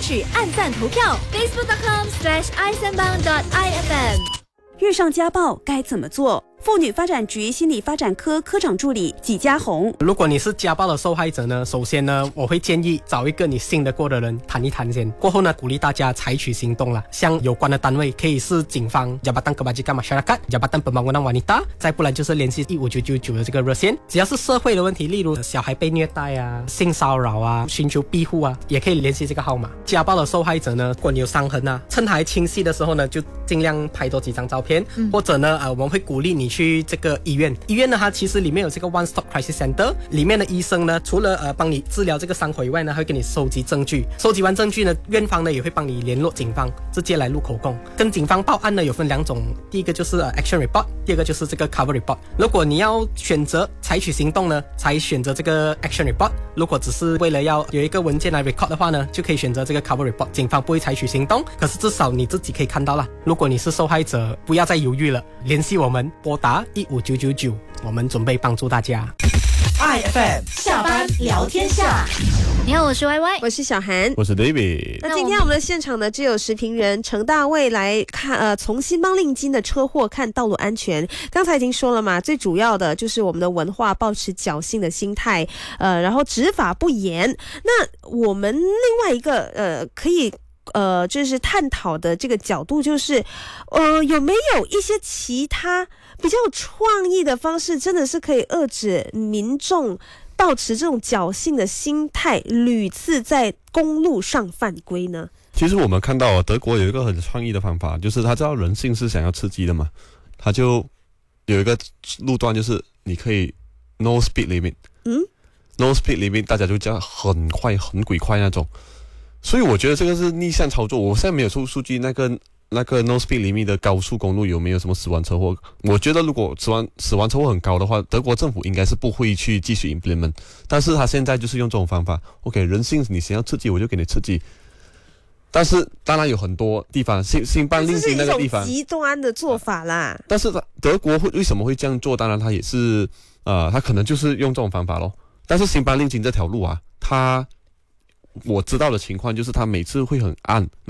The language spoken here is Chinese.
曲按赞投票 facebook.com/isenbang.ifm。 遇上家暴该怎么做？妇女发展局心理发展科科长助理纪家红。 如果你是家暴的受害者呢，首先呢，我会建议找一个你信得过的人谈一谈先。过后呢，鼓励大家采取行动啦，向有关的单位，可以是警方、Jabatan Kebajikan Masyarakat、Jabatan Pembangunan Wanita， 再不然就是联系15999的这个热线。只要是社会的问题，例如小孩被虐待啊、性骚扰啊、寻求庇护啊，也可以联系这个号码。家暴的受害者呢，如果你有伤痕啊，趁还清晰的时候呢，就尽量拍多几张照片，或者呢，我们会鼓励你去这个医院。医院呢，它其实里面有这个 One Stop Crisis Center， 里面的医生呢，除了帮你治疗这个伤口以外呢，还会给你收集证据。收集完证据呢，院方呢也会帮你联络警方，直接来录口供。跟警方报案呢有分两种，第一个就是Action Report， 第二个就是这个 Cover Report。如果你要选择采取行动呢，才选择这个 Action Report。如果只是为了要有一个文件来 record 的话呢，就可以选择这个 Cover Report。警方不会采取行动，可是至少你自己可以看到啦。如果你是受害者，不要再犹豫了，联系我们，拨打15999，我们准备帮助大家。 IFM 下班聊天下。 你好，我是 YY， 我是小韩， 我是 David。 那今天我们的现场呢，只有时评人程大卫来看从新邦令金的车祸看道路安全。刚才已经说了嘛，最主要的就是我们的文化保持侥幸的心态，然后执法不严。那我们另外一个可以就是探讨的这个角度就是，有没有一些其他比较有创意的方式，真的是可以遏制民众抱持这种侥幸的心态，屡次在公路上犯规呢？ 其实我们看到德国有一个很创意的方法，就是他知道人性是想要刺激的嘛，他就有一个路段，就是你可以 no speed limit，no speed limit， 大家就叫很快、很鬼快那种。所以我觉得这个是逆向操作。我现在没有出数据，那个 no speed limit 的高速公路有没有什么死亡车祸？我觉得如果死亡车祸很高的话，德国政府应该是不会去继续 implement。但是他现在就是用这种方法 ，OK， 人性你想要刺激我就给你刺激。但是当然有很多地方，新邦令金那个地方， 这是一种极端的做法啦。 但是德国为什么会这样做？当然他也是他可能就是用这种方法咯。但是新邦令金这条路啊，我知道的情况就是他每次会很暗。